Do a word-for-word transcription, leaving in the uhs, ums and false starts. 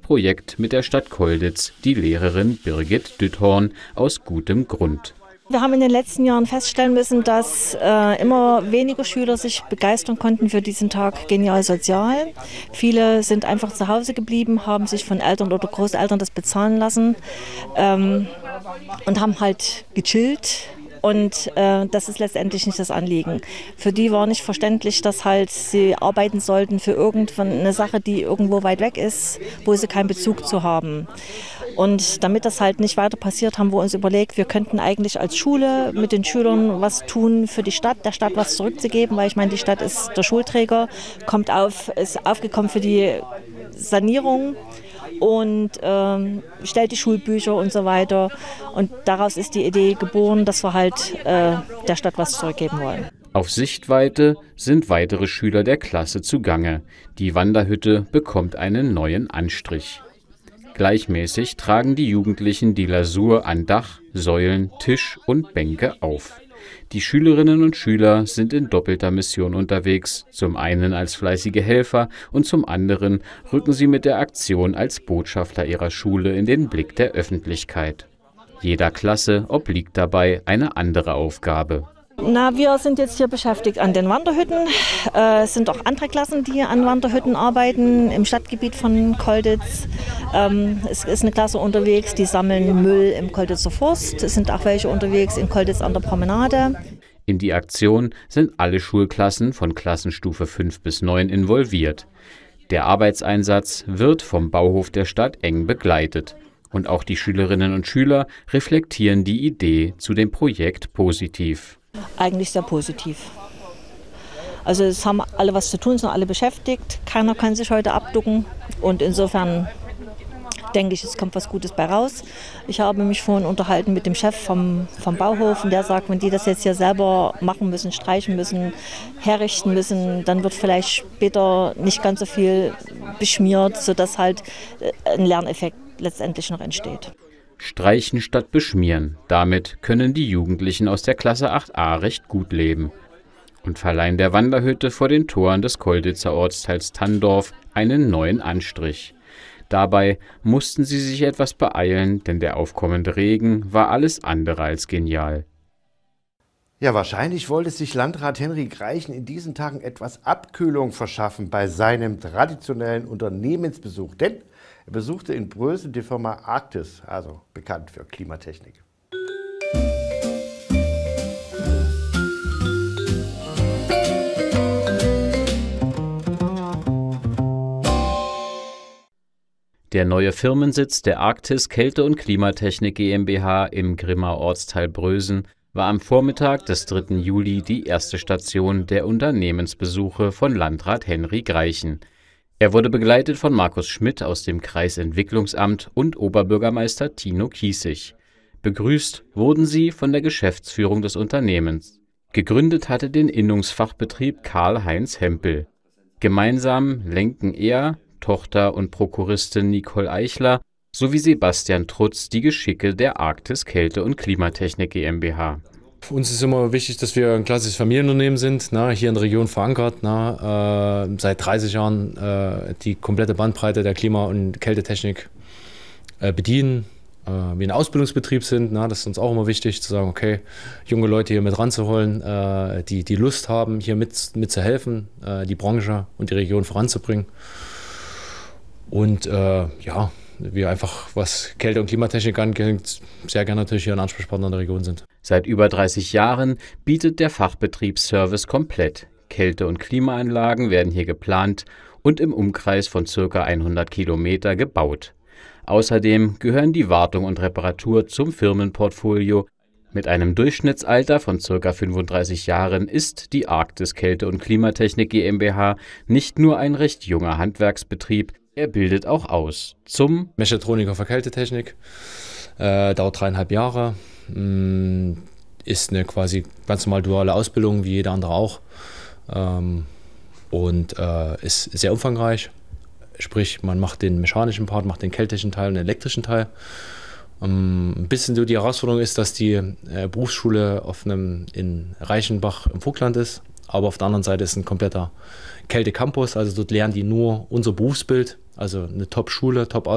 Projekt mit der Stadt Colditz die Lehrerin Birgit Düthorn aus gutem Grund. Wir haben in den letzten Jahren feststellen müssen, dass äh, immer weniger Schüler sich begeistern konnten für diesen Tag Genial Sozial. Viele sind einfach zu Hause geblieben, haben sich von Eltern oder Großeltern das bezahlen lassen ähm, und haben halt gechillt. Und äh, das ist letztendlich nicht das Anliegen. Für die war nicht verständlich, dass halt sie arbeiten sollten für irgendeine Sache, die irgendwo weit weg ist, wo sie keinen Bezug zu haben. Und damit das halt nicht weiter passiert, haben wir uns überlegt, wir könnten eigentlich als Schule mit den Schülern was tun für die Stadt, der Stadt was zurückzugeben, weil ich meine, die Stadt ist der Schulträger, kommt auf, ist aufgekommen für die Sanierung und ähm, stellt die Schulbücher und so weiter. Und daraus ist die Idee geboren, dass wir halt äh, der Stadt was zurückgeben wollen. Auf Sichtweite sind weitere Schüler der Klasse zugange. Die Wanderhütte bekommt einen neuen Anstrich. Gleichmäßig tragen die Jugendlichen die Lasur an Dach, Säulen, Tisch und Bänke auf. Die Schülerinnen und Schüler sind in doppelter Mission unterwegs, zum einen als fleißige Helfer und zum anderen rücken sie mit der Aktion als Botschafter ihrer Schule in den Blick der Öffentlichkeit. Jeder Klasse obliegt dabei eine andere Aufgabe. Na, wir sind jetzt hier beschäftigt an den Wanderhütten. Äh, es sind auch andere Klassen, die an Wanderhütten arbeiten im Stadtgebiet von Colditz. Ähm, es ist eine Klasse unterwegs, die sammeln Müll im Colditzer Forst. Es sind auch welche unterwegs in Colditz an der Promenade. In die Aktion sind alle Schulklassen von Klassenstufe fünf bis neun involviert. Der Arbeitseinsatz wird vom Bauhof der Stadt eng begleitet. Und auch die Schülerinnen und Schüler reflektieren die Idee zu dem Projekt positiv. Eigentlich sehr positiv. Also es haben alle was zu tun, sind alle beschäftigt. Keiner kann sich heute abducken und insofern denke ich, es kommt was Gutes bei raus. Ich habe mich vorhin unterhalten mit dem Chef vom, vom Bauhof und der sagt, wenn die das jetzt hier selber machen müssen, streichen müssen, herrichten müssen, dann wird vielleicht später nicht ganz so viel beschmiert, sodass halt ein Lerneffekt letztendlich noch entsteht. Streichen statt beschmieren. Damit können die Jugendlichen aus der Klasse acht a recht gut leben. Und verleihen der Wanderhütte vor den Toren des Colditzer Ortsteils Tanndorf einen neuen Anstrich. Dabei mussten sie sich etwas beeilen, denn der aufkommende Regen war alles andere als genial. Ja, wahrscheinlich wollte sich Landrat Henrik Reichen in diesen Tagen etwas Abkühlung verschaffen bei seinem traditionellen Unternehmensbesuch, denn er besuchte in Brösen die Firma Arktis, also bekannt für Klimatechnik. Der neue Firmensitz der Arktis Kälte- und Klimatechnik GmbH im Grimmer Ortsteil Brösen war am Vormittag des dritten Juli die erste Station der Unternehmensbesuche von Landrat Henrik Reichen. Er wurde begleitet von Markus Schmidt aus dem Kreisentwicklungsamt und Oberbürgermeister Tino Kiesig. Begrüßt wurden sie von der Geschäftsführung des Unternehmens. Gegründet hatte den Innungsfachbetrieb Karl-Heinz Hempel. Gemeinsam lenken er, Tochter und Prokuristin Nicole Eichler sowie Sebastian Trutz die Geschicke der Arktis Kälte- und Klimatechnik GmbH. Für uns ist immer wichtig, dass wir ein klassisches Familienunternehmen sind, na, hier in der Region verankert, na, äh, seit dreißig Jahren äh, die komplette Bandbreite der Klima- und Kältetechnik äh, bedienen. Äh, wir ein Ausbildungsbetrieb sind, na, das ist uns auch immer wichtig, zu sagen, okay, junge Leute hier mit ranzuholen, äh, die die Lust haben, hier mit, mit zu helfen, äh, die Branche und die Region voranzubringen. Und äh, ja, wir einfach, was Kälte- und Klimatechnik angeht, sehr gerne natürlich hier ein Ansprechpartner in der Region sind. Seit über dreißig Jahren bietet der Fachbetrieb Service komplett. Kälte- und Klimaanlagen werden hier geplant und im Umkreis von ca. hundert Kilometer gebaut. Außerdem gehören die Wartung und Reparatur zum Firmenportfolio. Mit einem Durchschnittsalter von ca. fünfunddreißig Jahren ist die Arktis Kälte- und Klimatechnik GmbH nicht nur ein recht junger Handwerksbetrieb, er bildet auch aus. Zum Mechatroniker für Kältetechnik, äh, dauert dreieinhalb Jahre, mh, ist eine quasi ganz normal duale Ausbildung, wie jeder andere auch, ähm, und äh, ist sehr umfangreich. Sprich, man macht den mechanischen Part, macht den keltischen Teil und den elektrischen Teil. Ähm, ein bisschen so die Herausforderung ist, dass die äh, Berufsschule auf einem in Reichenbach im Vogtland ist, aber auf der anderen Seite ist ein kompletter Kälte-Campus, also dort lernen die nur unser Berufsbild, also eine Top-Schule, Top